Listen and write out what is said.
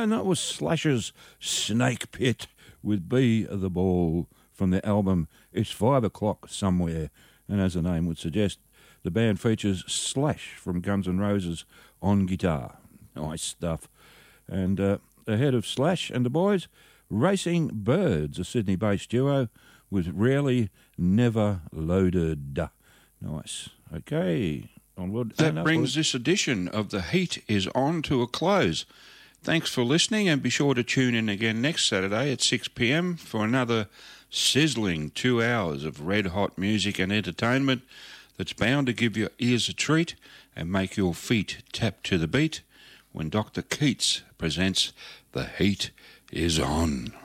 And that was Slash's Snake Pit with Be the Ball from their album It's 5 O'Clock Somewhere. And as the name would suggest, the band features Slash from Guns N' Roses on guitar. Nice stuff. And ahead of Slash and the boys, Racing Birds, a Sydney-based duo with Rarely Never Loaded. Nice. Okay, onward. That brings this edition of The Heat Is On to a close. Thanks for listening, and be sure to tune in again next Saturday at 6 p.m. for another sizzling 2 hours of red-hot music and entertainment that's bound to give your ears a treat and make your feet tap to the beat when Dr. Keats presents The Heat Is On.